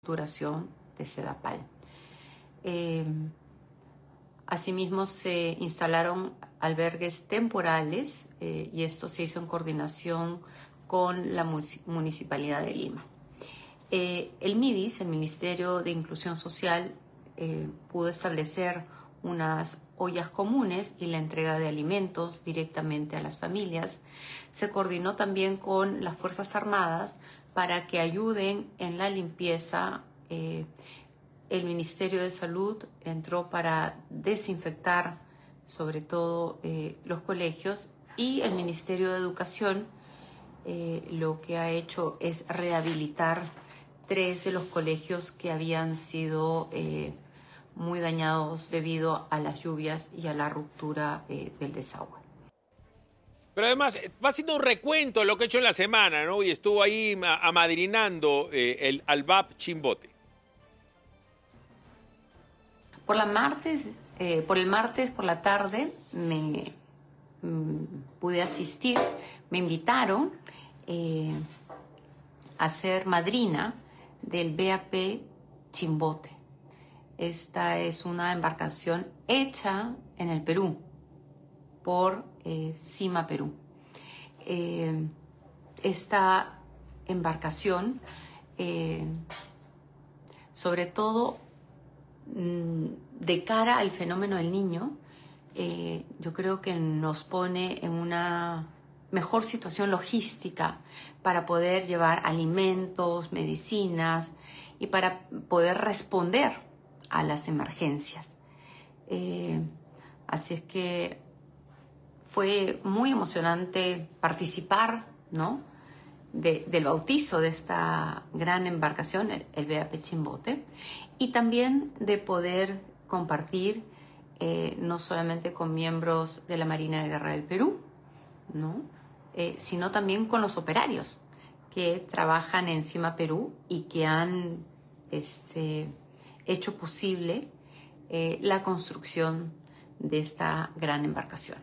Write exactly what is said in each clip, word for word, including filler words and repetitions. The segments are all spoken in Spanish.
duración de Sedapal. Eh, asimismo, se instalaron albergues temporales eh, y esto se hizo en coordinación con la Municipalidad de Lima. Eh, el MIDIS, el Ministerio de Inclusión Social, eh, pudo establecer unas ollas comunes y la entrega de alimentos directamente a las familias. Se coordinó también con las Fuerzas Armadas para que ayuden en la limpieza. Eh, el Ministerio de Salud entró para desinfectar sobre todo eh, los colegios, y el Ministerio de Educación eh, lo que ha hecho es rehabilitar tres de los colegios que habían sido eh, muy dañados debido a las lluvias y a la ruptura eh, del desagüe. Pero además va haciendo un recuento de lo que ha hecho en la semana, ¿no? Y estuvo ahí amadrinando eh, el Albap Chimbote. Por la martes, eh, por el martes por la tarde me mm, pude asistir, me invitaron eh, a ser madrina del B A P Chimbote. Esta es una embarcación hecha en el Perú por eh, Cima Perú. Eh, esta embarcación, eh, sobre todo mm, de cara al fenómeno del Niño, eh, yo creo que nos pone en una mejor situación logística para poder llevar alimentos, medicinas y para poder responder a las emergencias. Eh, así es que fue muy emocionante participar, ¿no?, de, del bautizo de esta gran embarcación, el, el B A P Chimbote, y también de poder compartir eh, no solamente con miembros de la Marina de Guerra del Perú, ¿no?, eh, sino también con los operarios que trabajan en Cima Perú y que han este, hecho posible eh, la construcción de esta gran embarcación.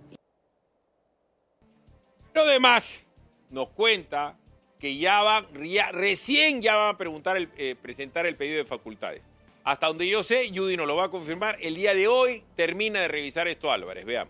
Pero además nos cuenta que ya van, ya, recién ya van a preguntar el, eh, presentar el pedido de facultades. Hasta donde yo sé, Judy nos lo va a confirmar, el día de hoy termina de revisar esto Álvarez. Veamos.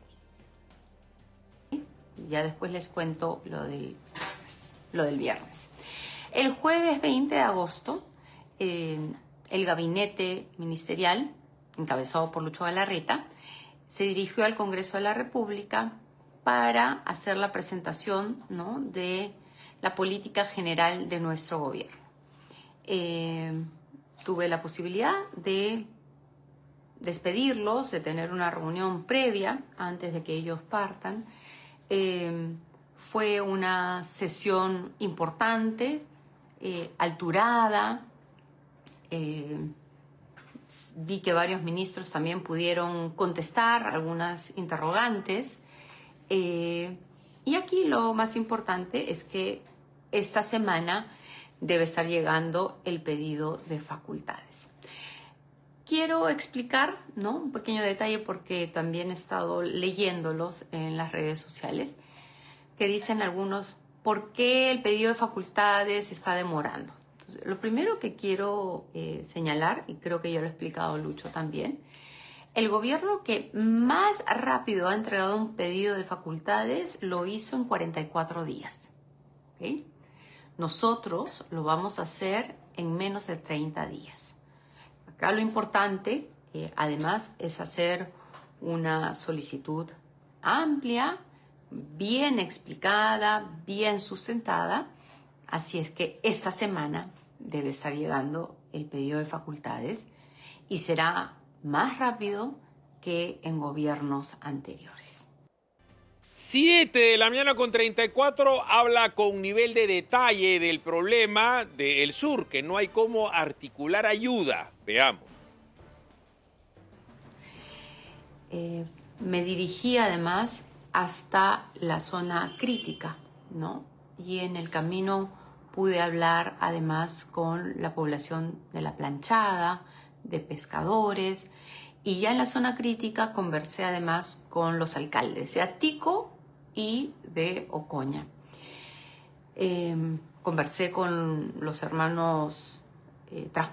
Ya después les cuento lo del, lo del viernes. El jueves veinte de agosto, eh, el gabinete ministerial, encabezado por Lucho Galarreta, se dirigió al Congreso de la República para hacer la presentación, ¿no?, de la política general de nuestro gobierno. Eh, tuve la posibilidad de despedirlos, de tener una reunión previa antes de que ellos partan. Eh, fue una sesión importante, eh, alturada. Eh, vi que varios ministros también pudieron contestar algunas interrogantes. Eh, y aquí lo más importante es que esta semana debe estar llegando el pedido de facultades. Quiero explicar, ¿no?, un pequeño detalle, porque también he estado leyéndolos en las redes sociales, que dicen algunos, ¿por qué el pedido de facultades está demorando? Entonces, lo primero que quiero eh, señalar, y creo que ya lo ha explicado Lucho también, el gobierno que más rápido ha entregado un pedido de facultades lo hizo en cuarenta y cuatro días. ¿Okay? Nosotros lo vamos a hacer en menos de treinta días. Acá lo importante, eh, además, es hacer una solicitud amplia, bien explicada, bien sustentada. Así es que esta semana debe estar llegando el pedido de facultades y será más rápido que en gobiernos anteriores. siete de la mañana con treinta y cuatro, habla con nivel de detalle del problema del sur, que no hay cómo articular ayuda. Veamos. Eh, me dirigí además hasta la zona crítica, ¿no? Y en el camino pude hablar además con la población de La Planchada, de pescadores, y ya en la zona crítica conversé además con los alcaldes de Atico y de Ocoña. Eh, conversé con los hermanos eh, transportistas